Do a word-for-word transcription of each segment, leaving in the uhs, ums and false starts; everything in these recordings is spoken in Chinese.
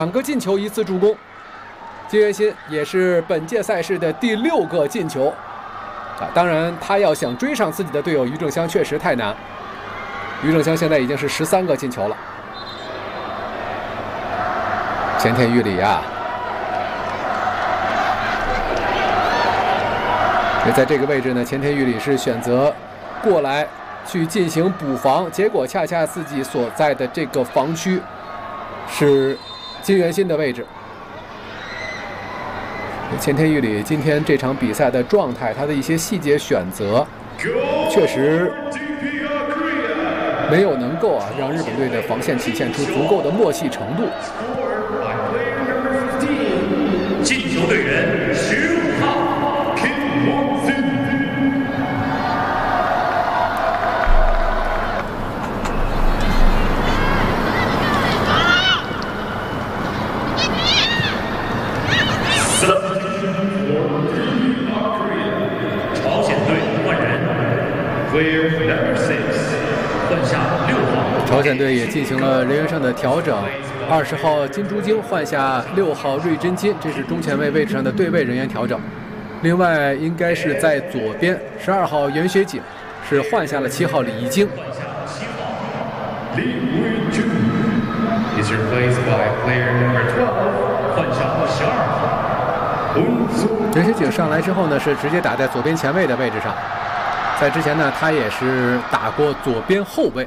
两个进球，一次助攻。金元新也是本届赛事的第六个进球啊！当然，他要想追上自己的队友于正湘，确实太难。于正湘现在已经是十三个进球了。前田裕理啊，也在这个位置呢。前田裕理是选择过来去进行补防，结果恰恰自己所在的这个防区是金元新的位置。前田裕理今天这场比赛的状态，他的一些细节选择，确实没有能够啊让日本队的防线体现出足够的默契程度。 进球队员十五号 Kim Won-sin。朝鲜队换人 ，Player number six， 换下六号。 朝鲜队也进行了人员上的调整。二十号金珠京换下六号瑞真金，这是中前卫位置上的对位人员调整。另外，应该是在左边，十二号袁学景是换下了七号李义京。 李伟俊 is replaced by player number twelve， 换下十二号。 袁学景上来之后呢，是直接打在左边前卫的位置上。在之前呢，他也是打过左边后卫。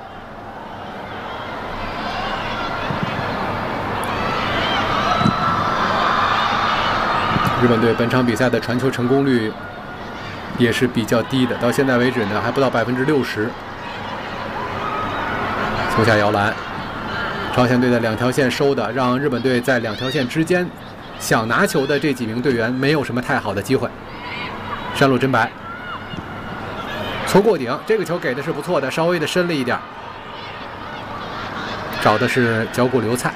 日本队本场比赛的传球成功率也是比较低的，到现在为止呢还不到百分之六十。从下摇篮，朝鲜队的两条线收的，让日本队在两条线之间想拿球的这几名队员没有什么太好的机会。山路真白，搓过顶，这个球给的是不错的，稍微的深了一点，找的是脚骨流菜。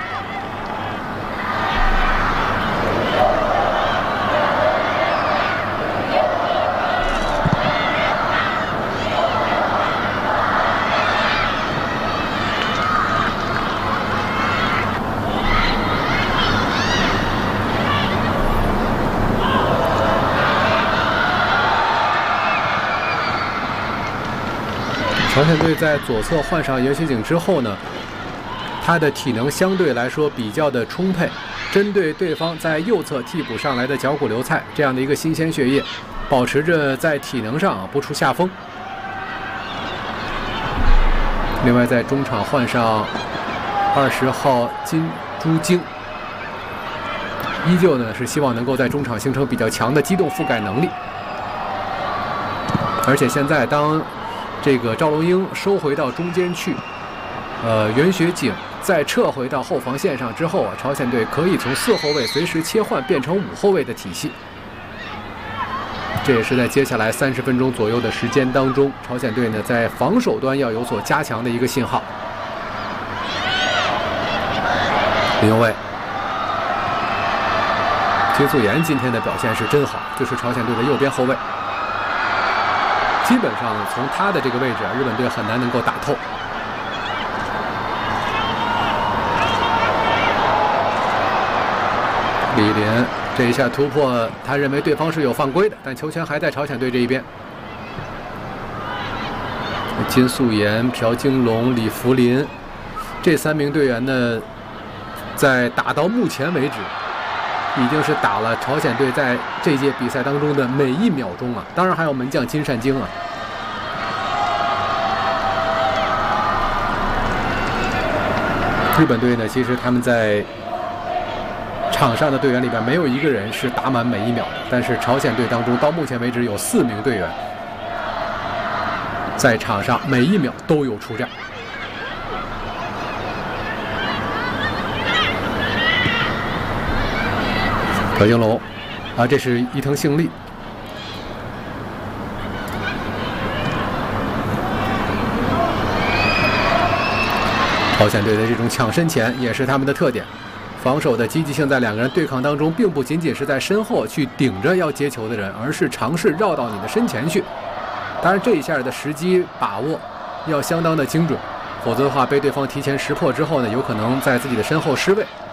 朝鲜队在左侧换上袁学景之后呢，他的体能相对来说比较的充沛，针对对方在右侧替补上来的脚骨流菜这样的一个新鲜血液，保持着在体能上啊不出下风。另外在中场换上二十号金珠京，依旧呢是希望能够在中场形成比较强的机动覆盖能力。而且现在当这个赵龙英收回到中间去，呃，袁学景再撤回到后防线上之后啊，朝鲜队可以从四后卫随时切换变成五后卫的体系。这也是在接下来三十分钟左右的时间当中，朝鲜队呢在防守端要有所加强的一个信号。林右卫，金素妍今天的表现是真好，就是朝鲜队的右边后卫。基本上从他的这个位置啊，日本队很难能够打透。李连这一下突破，他认为对方是有犯规的，但球权还在朝鲜队这一边。金素妍、朴京龙、李福林这三名队员呢，在打到目前为止，已经是打了朝鲜队在这届比赛当中的每一秒钟啊！当然还有门将金善京啊。日本队呢，其实他们在场上的队员里边没有一个人是打满每一秒的，但是朝鲜队当中到目前为止有四名队员在场上每一秒都有出战。朴京龙啊，这是伊藤幸利。朝鲜队的这种抢身前也是他们的特点，防守的积极性在两个人对抗当中，并不仅仅是在身后去顶着要接球的人，而是尝试绕到你的身前去。当然，这一下的时机把握要相当的精准，否则的话被对方提前识破之后呢，有可能在自己的身后失位。